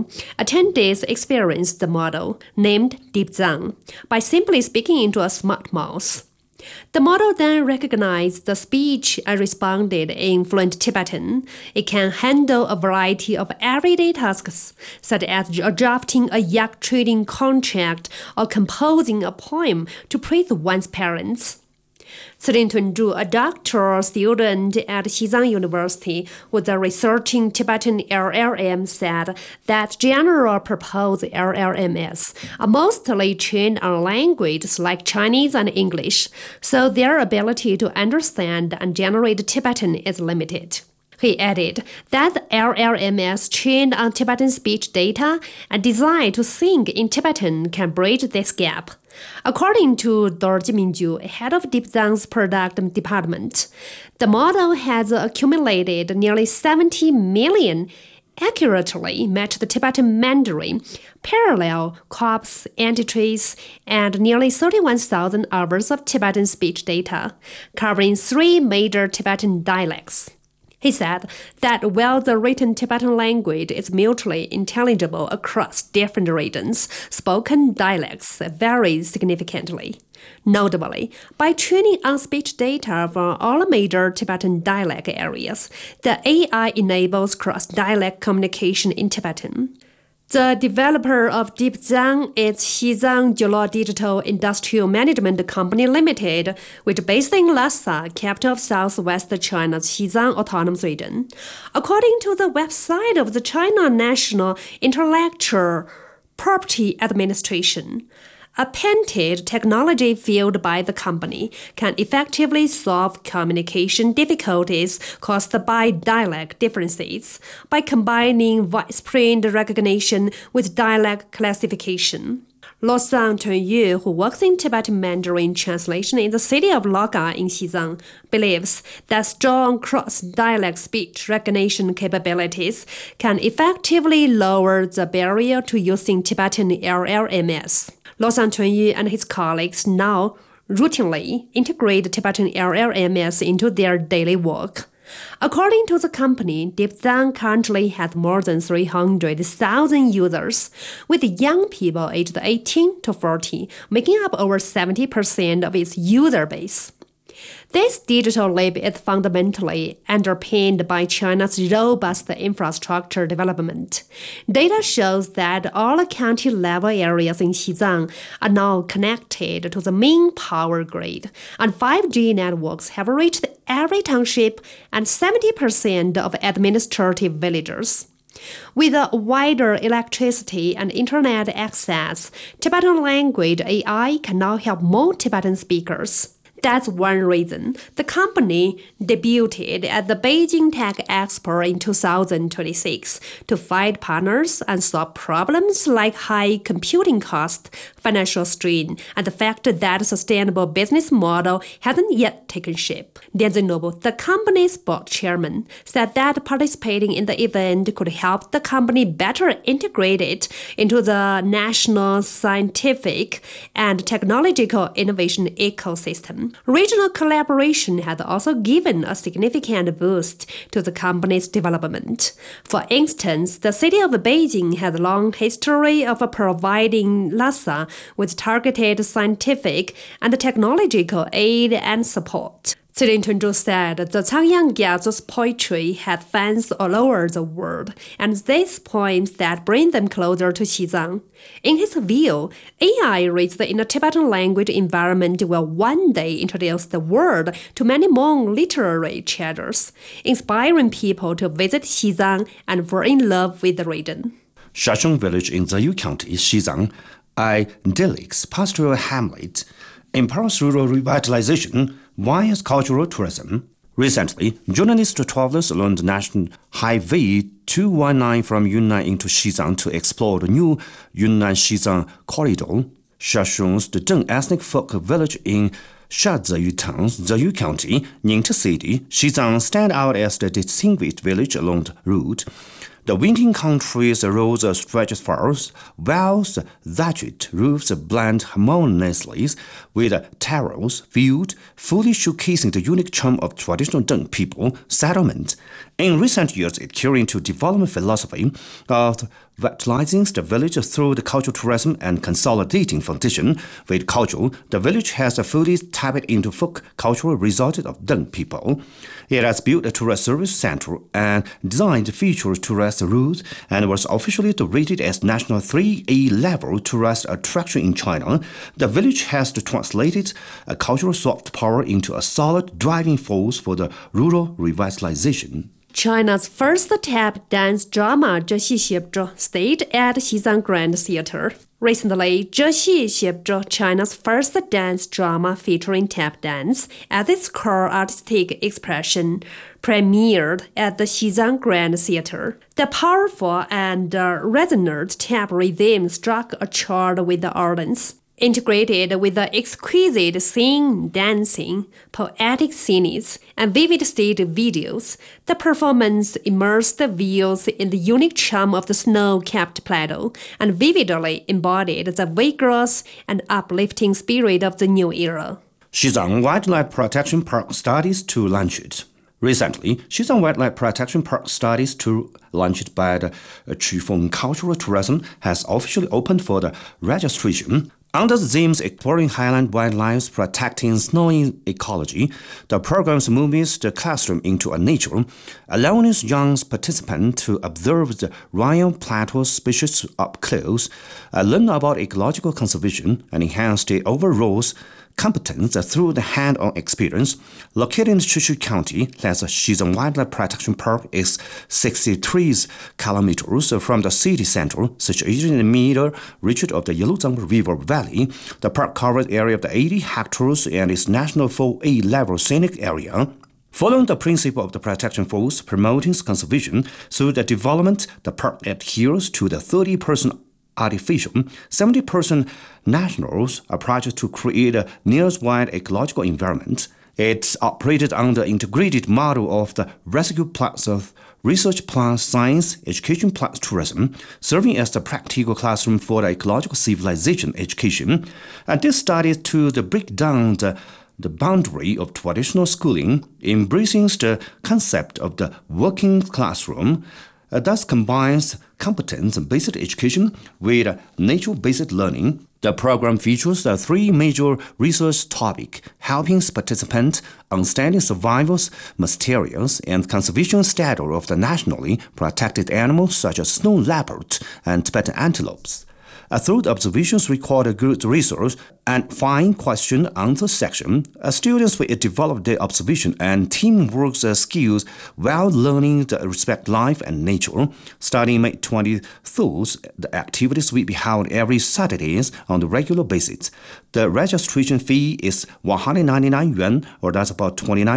attendees experienced the model, named Deepzang, by simply speaking into a smart mouse. The model then recognized the speech and responded in fluent Tibetan. It can handle a variety of everyday tasks, such as drafting a yacht trading contract or composing a poem to praise one's parents. Celine Tunzhu, a doctoral student at Xizang University with a researching Tibetan LLM, said that general-purpose LLMs are mostly trained on languages like Chinese and English, so their ability to understand and generate Tibetan is limited. He added that LLMs trained on Tibetan speech data and designed to think in Tibetan can bridge this gap. According to Dor Jiminju, head of Deepzang's product department, the model has accumulated nearly 70 million accurately matched Tibetan Mandarin, parallel corpus entries, and nearly 31,000 hours of Tibetan speech data, covering 3 major Tibetan dialects. He said that while the written Tibetan language is mutually intelligible across different regions, spoken dialects vary significantly. Notably, by training on speech data from all major Tibetan dialect areas, the AI enables cross-dialect communication in Tibetan. The developer of Deepzang is Xizang Jiuluo Digital Industrial Management Company Limited, which is based in Lhasa, capital of southwest China's Xizang Autonomous Region. According to the website of the China National Intellectual Property Administration, a patented technology fueled by the company can effectively solve communication difficulties caused by dialect differences by combining voice print recognition with dialect classification. Losang Chunyu, who works in Tibetan Mandarin translation in the city of Loga in Xizang, believes that strong cross-dialect speech recognition capabilities can effectively lower the barrier to using Tibetan LLMs. Losang Chunyu and his colleagues now routinely integrate Tibetan LLMs into their daily work. According to the company, Deepzang currently has more than 300,000 users, with young people aged 18 to 40 making up over 70% of its user base. This digital leap is fundamentally underpinned by China's robust infrastructure development. Data shows that all county-level areas in Xizang are now connected to the main power grid, and 5G networks have reached every township and 70% of administrative villages. With a wider electricity and internet access, Tibetan language AI can now help more Tibetan speakers. That's one reason the company debuted at the Beijing Tech Expo in 2026 to find partners and solve problems like high computing cost, financial strain, and the fact that a sustainable business model hasn't yet taken shape. Dian Zinobu, the company's board chairman, said that participating in the event could help the company better integrate it into the national scientific and technological innovation ecosystem. Regional collaboration has also given a significant boost to the company's development. For instance, the city of Beijing has a long history of providing Lhasa with targeted scientific and technological aid and support. Celine Tunzhu said the Cangyang Gyatso's poetry had fans all over the world, and these poems that bring them closer to Xizang. In his view, AI raised in a Tibetan language environment will one day introduce the world to many more literary treasures, inspiring people to visit Xizang and fall in love with the region. Shashong village in Zayu County, Xizang, a idyllic pastoral hamlet, empowers rural revitalization via cultural tourism. Recently, journalists travelers along the National Highway 219 from Yunnan into Xizang to explore the new Yunnan-Xizang corridor. Shashong's the Zheng ethnic folk village in Shazayu Town, Zayu County, Ningta City, Xizang stand out as the distinguished village along the route. The winter country's roads stretch far, while the thatched roofs blend harmoniously with the terrace field, fully showcasing the unique charm of traditional Zheng people settlement. In recent years, adhering to development philosophy of vitalizing the village through the cultural tourism and consolidating foundation with culture, the village has fully tapped into folk cultural resources of Deng people. It has built a tourist service center and designed features tourist routes and was officially rated as national 3A level tourist attraction in China. The village has translated a cultural soft power into a solid driving force for the rural revitalization. China's first tap dance drama 这戏写着 stayed at Xizang Grand Theater. Recently, 这戏写着 China's first dance drama featuring tap dance as its core artistic expression premiered at the Xizang Grand Theater. The powerful and resonant tap rhythm struck a chord with the audience. Integrated with the exquisite singing, dancing, poetic scenes, and vivid stage videos, the performance immersed the viewers in the unique charm of the snow-capped plateau and vividly embodied the vigorous and uplifting spirit of the new era. Xizang Wildlife Protection Park studies to launch it. Recently, Xizang Wildlife Protection Park studies tour launched by the Qifeng Cultural Tourism has officially opened for the registration. Under the themes Exploring Highland Wildlife, Protecting Snowy Ecology, the program moves the classroom into a nature, allowing young participants to observe the royal plateau species up close, learn about ecological conservation, and enhance the overall competence through the hand-on experience. Located in Shishu County, the Xizang Wildlife Protection Park is 63 kilometers from the city center, situated in the middle reach of the Yeluzang River Valley. The park covers an area of 80 hectares and is national 4A level scenic area. Following the principle of the protection force promoting conservation through the development, the park adheres to the 30% artificial, 70% nationals approach to create a nationwide ecological environment. It's operated under integrated model of the rescue plus research plus science, education plus tourism, serving as the practical classroom for the ecological civilization education. And this studies to break down the boundary of traditional schooling, embracing the concept of the working classroom, thus combines competence-based education with nature-based learning. The program features three major research topics, helping participants understand survival materials and conservation status of the nationally protected animals such as snow leopards and Tibetan antelopes. Through the observations recorded good research and fine question-answer section, students will develop their observation and teamwork skills while learning to respect life and nature. Starting May 23rd, the activities will be held every Saturdays on a regular basis. The registration fee is 199 yuan, or that's about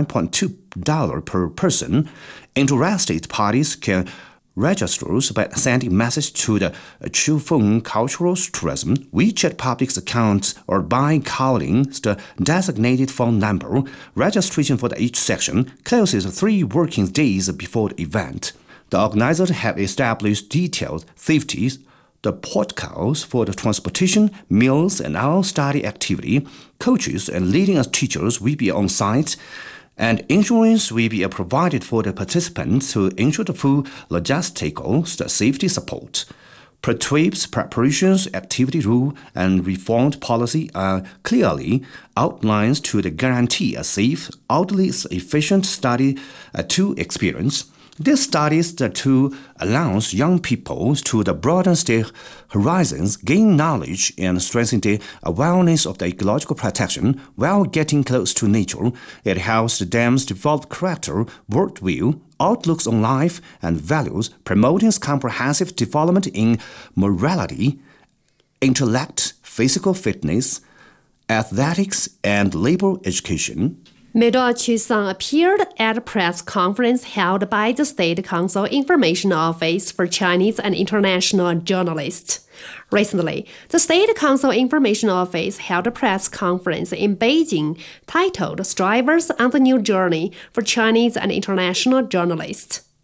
$29.2 per person. Interested parties can registers by sending message to the Qifeng Cultural Tourism WeChat public account or by calling the designated phone number. Registration for each section closes 3 working days before the event. The organizers have established detailed safety the protocols for the transportation, meals, and all study activity. Coaches and leading teachers will be on site, and insurance will be provided for the participants to ensure the full logistical safety support. Per-trips preparations, activity rule, and reformed policy are clearly outlined to guarantee a safe, orderly, efficient study to experience. This studies to allow young people to broaden their horizons, gain knowledge, and strengthen their awareness of the ecological protection while getting close to nature. It helps them develop character, worldview, outlooks on life, and values, promoting comprehensive development in morality, intellect, physical fitness, athletics, and labor education. Middle Qisang appeared at a press conference held by the State Council Information Office for Chinese and International Journalists. Recently, the State Council Information Office held a press conference in Beijing titled Strivers on the New Journey for Chinese and International Journalists.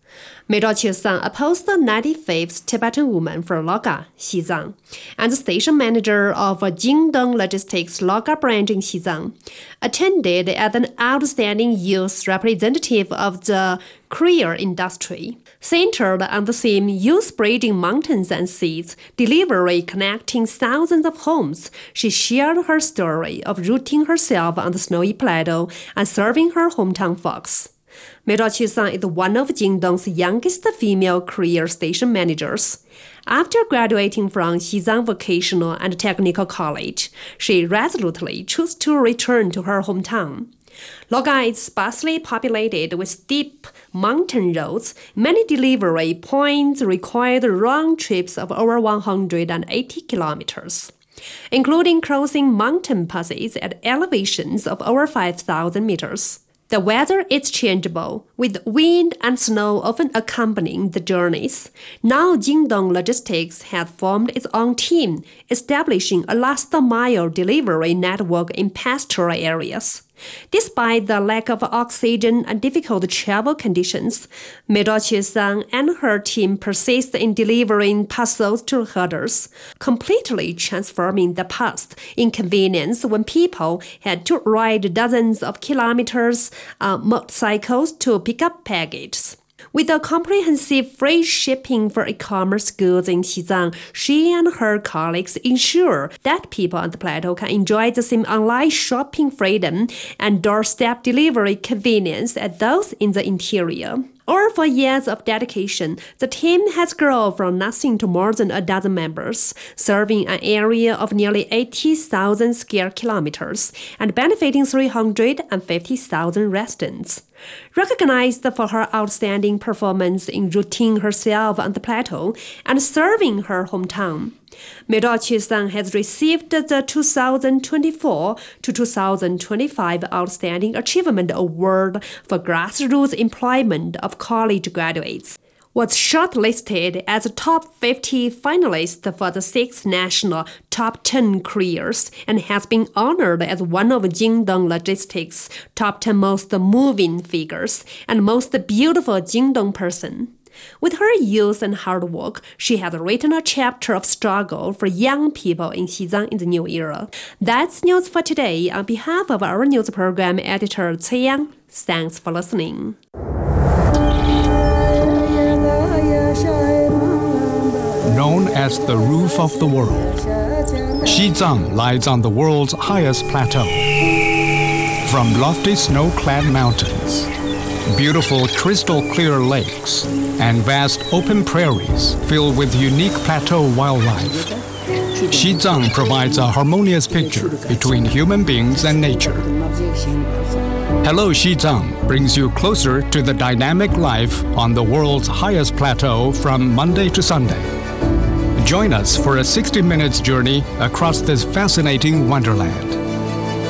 Mei Zhaoqiu-san opposed the 95th Tibetan woman from Logga, Xizang, and the station manager of Jingdong Logistics Logga branch in Xizang, attended as an outstanding youth representative of the courier industry. Centered on the theme Youth Bridging Mountains and Seas, delivery connecting thousands of homes, she shared her story of rooting herself on the snowy plateau and serving her hometown folks. Mei Zhaoqiu-san is one of Jingdong's youngest female career station managers. After graduating from Xizang Vocational and Technical College, she resolutely chose to return to her hometown. Logga is sparsely populated with steep mountain roads. Many delivery points required round trips of over 180 kilometers, including crossing mountain passes at elevations of over 5,000 meters. The weather is changeable, with wind and snow often accompanying the journeys. Now Jingdong Logistics has formed its own team, establishing a last-mile delivery network in pastoral areas. Despite the lack of oxygen and difficult travel conditions, Mei Zhaoqiu-san and her team persist in delivering parcels to herders, completely transforming the past inconvenience when people had to ride dozens of kilometers on motorcycles to pick up packages. With a comprehensive free shipping for e-commerce goods in Xizang, she and her colleagues ensure that people on the plateau can enjoy the same online shopping freedom and doorstep delivery convenience as those in the interior. Over 4 years of dedication, the team has grown from nothing to more than a dozen members, serving an area of nearly 80,000 square kilometers and benefiting 350,000 residents. Recognized for her outstanding performance in rooting herself on the plateau and serving her hometown, Mei Zhaoqiu-san has received the 2024 to 2025 Outstanding Achievement Award for Grassroots Employment of College Graduates, was shortlisted as a top 50 finalist for the 6th National Top 10 Careers and has been honored as one of Jingdong Logistics' top 10 most moving figures and most beautiful Jingdong person. With her youth and hard work, she has written a chapter of struggle for young people in Xizang in the new era. That's news for today. On behalf of our news program editor Cui Yang, thanks for listening. Known as the roof of the world, Xizang lies on the world's highest plateau. From lofty snow-clad mountains, beautiful crystal-clear lakes, and vast open prairies filled with unique plateau wildlife, Xizang provides a harmonious picture between human beings and nature. Hello Xizang brings you closer to the dynamic life on the world's highest plateau from Monday to Sunday. Join us for a 60 minutes journey across this fascinating wonderland.